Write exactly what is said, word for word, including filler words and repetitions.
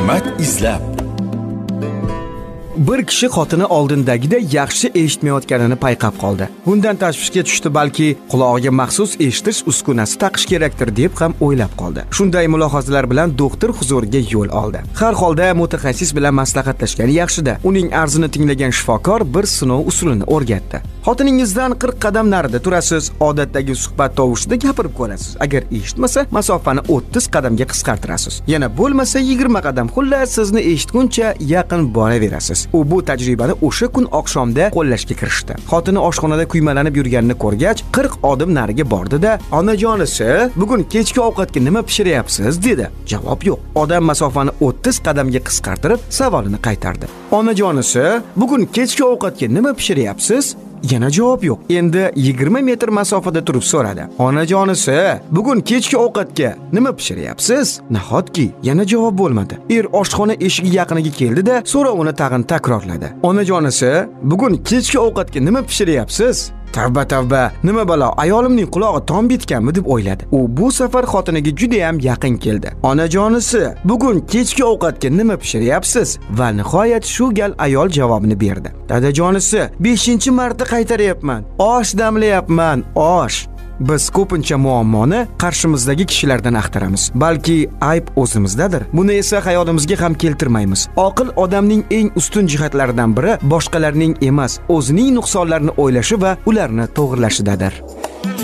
Ne'mat izlab. Bir kishi xotini oldindagida yaxshi eshitmayotganini payqab qoldi. Bundan tashvishga tushdi, balki qulog'iga maxsus eshitish uskunasi taqish kerakdir deb ham o'ylab qoldi. Shunday mulohazalar bilan doktor huzuriga yo'l oldi. Har holda mutaxassis bilan maslahatlashgan yaxshi-da. Uning arzini tinglagan shifokor bir sinov usulini o'rgatdi. Xotiningizdan qirq qadam narida turasiz, odatdagi suhbat tovushida gapirib ko'rasiz. Agar eshitmasa, masofani o'ttiz qadamga qisqartirasiz. Yana bo'lmasa yigirma qadam, xullas sizni eshitguncha yaqin boraverasiz. U bu tajribani o'sha kun oqshomda qo'llashga kirishdi. Xotini oshxonada kuymalanib yurganini ko'rgach, qirq odim nariga bordi-da, "Onajonisi, bugun kechki ovqatga nima pishiryapsiz?" dedi. Javob yo'q. Odam masofani o'ttiz qadamga qisqartirib savolini qaytardi. "Onajonisi, bugun kechki ovqatga nima pishiryapsiz?" Yana javob yo'q. Endi yigirma metr masofada turib so'radi. "Onajonisi, bugun kechki ovqatga nima pishiryapsiz?" Nahotki yana javob bo'lmadi. Er oshxona eshigi yaqiniga keldi-da, so'rovini tag'in takrorladi. "Onajonisi, bugun kechki ovqatga nima pishiryapsiz?" Tavba tavba, nima balo, ayolimning qulog'i tom bitganmi deb o'yladi. U bu safar xotiniga juda ham yaqin keldi. "Onajonisi, bugun kechki ovqatga nima pishiryapsiz?" Va nihoyat shu gal ayol javobini berdi. "Dadajonisi, beshinchi marta qaytaryapman. Osh damlayapman, osh." Biz ko'pincha muammoni qarshimizdagi kishilardan axtaramiz. Balki ayb o'zimizdadir. Buni esa xayolimizga ham keltirmaymiz. Oqil odamning eng ustun jihatlaridan biri boshqalarning emas, o'zining nuqsonlarini o'ylashi va ularni to'g'rilashidadir.